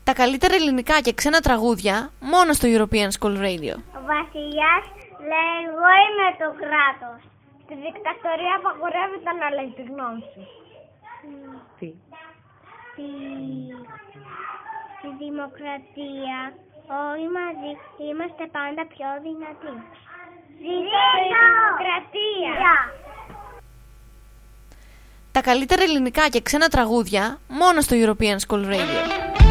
Τα καλύτερα ελληνικά και ξένα τραγούδια μόνο στο European School Radio. Ο βασιλιάς λέει εγώ είμαι το κράτος. Στη δικτατορία απαγορεύεται να λέει τη γνώμη σου. Στη δημοκρατία όλοι μαζί είμαστε πάντα πιο δυνατοί. Ζήτω η δημοκρατία! Τα καλύτερα ελληνικά και ξένα τραγούδια μόνο στο European School Radio.